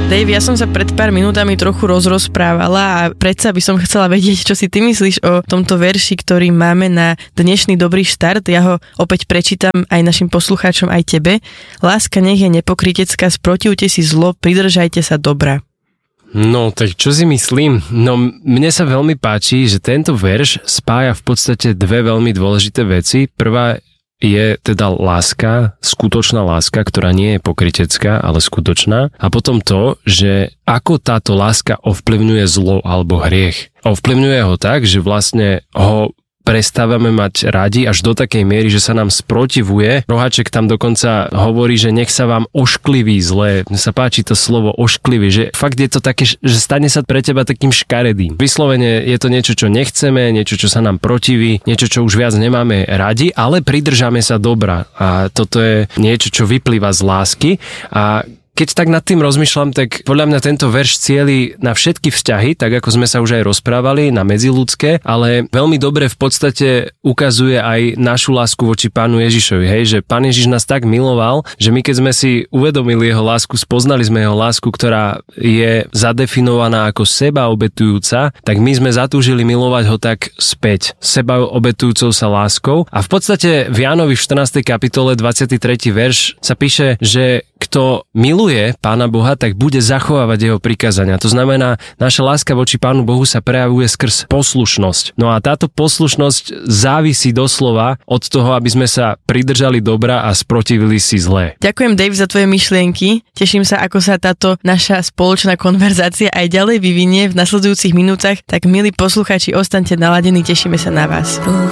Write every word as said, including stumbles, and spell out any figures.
Dave, ja som sa pred pár minútami trochu rozrozprávala a predsa by som chcela vedieť, čo si ty myslíš o tomto verši, ktorý máme na dnešný dobrý štart. Ja ho opäť prečítam aj našim poslucháčom, aj tebe. Láska nech je nepokrytecká, sprotivte si zlo, pridržajte sa dobra. No, tak čo si myslím? No, mne sa veľmi páči, že tento verš spája v podstate dve veľmi dôležité veci. Prvá je teda láska, skutočná láska, ktorá nie je pokrytecká, ale skutočná. A potom to, že ako táto láska ovplyvňuje zlo alebo hriech. Ovplyvňuje ho tak, že vlastne ho prestávame mať radi až do takej miery, že sa nám sprotivuje. Roháček tam dokonca hovorí, že nech sa vám oškliví zlé. Mne sa páči to slovo ošklivý, že fakt je to také, že stane sa pre teba takým škaredým. Vyslovene je to niečo, čo nechceme, niečo, čo sa nám protiví, niečo, čo už viac nemáme radi, ale pridržame sa dobra. A toto je niečo, čo vyplýva z lásky. A keď tak nad tým rozmýšľam, tak podľa mňa tento verš cieli na všetky vzťahy, tak ako sme sa už aj rozprávali, na medziľudské, ale veľmi dobre v podstate ukazuje aj našu lásku voči Pánu Ježišovi, hej, že Pán Ježiš nás tak miloval, že my keď sme si uvedomili jeho lásku, spoznali sme jeho lásku, ktorá je zadefinovaná ako seba obetujúca, tak my sme zatúžili milovať ho tak späť, seba obetujúcou sa láskou. A v podstate v Jánovi v štrnástej kapitole dvadsiaty tretí verš sa píše, že kto miluje Pána Boha, tak bude zachovávať jeho prikázania. To znamená, naša láska voči Pánu Bohu sa prejavuje skrz poslušnosť. No a táto poslušnosť závisí doslova od toho, aby sme sa pridržali dobra a sprotivili si zlé. Ďakujem, Dave, za tvoje myšlienky. Teším sa, ako sa táto naša spoločná konverzácia aj ďalej vyvinie v nasledujúcich minútach. Tak milí poslucháči, ostaňte naladení, tešíme sa na vás.